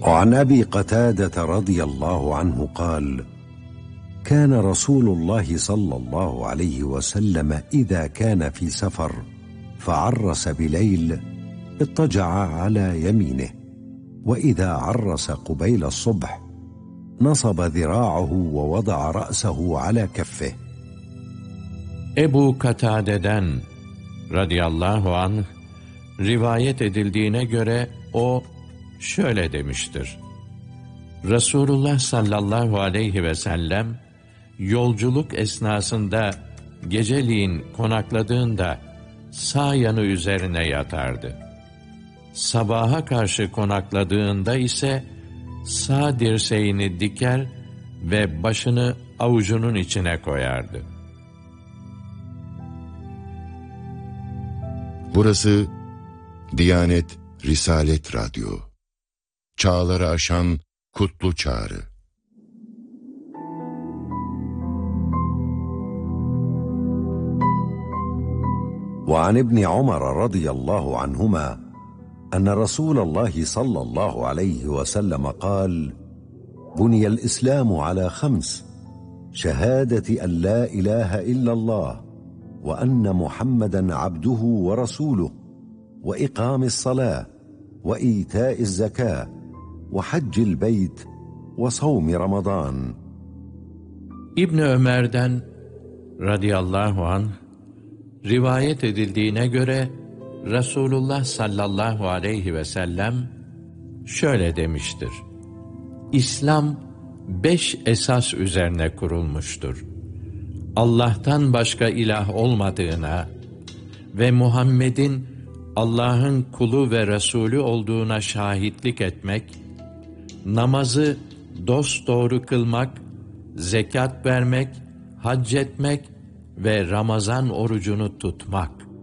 وعن أبي قتادة رضي الله عنه قال: كان رسول الله صلى الله عليه وسلم إذا كان في سفر فعرس بليل اضطجع على يمينه، وإذا عرس قبيل الصبح نصب ذراعه ووضع رأسه على كفه. Ebu Katade'den radıyallahu anh rivayet edildiğine göre o şöyle demiştir: Resulullah sallallahu aleyhi ve sellem yolculuk esnasında geceliğin konakladığında sağ yanı üzerine yatardı. Sabaha karşı konakladığında ise sağ dirseğini diker ve başını avucunun içine koyardı. Burası Diyanet Risalet Radyo. Çağları aşan kutlu çağrı. وعن ابن عمر رضي الله عنهما أن رسول الله صلى الله عليه وسلم قال: بني الإسلام على 5: شهادة أن لا إله إلا الله وأن محمدا عبده ورسوله وإقام الصلاة وإيتاء الزكاة وحج البيت وصوم رمضان. İbn Ömer'den radıyallahu anh rivayet edildiğine göre Resulullah sallallahu aleyhi ve sellem şöyle demiştir: İslam 5 esas üzerine kurulmuştur. Allah'tan başka ilah olmadığına ve Muhammed'in Allah'ın kulu ve Resulü olduğuna şahitlik etmek, namazı dosdoğru kılmak, zekat vermek, hac etmek ve Ramazan orucunu tutmak.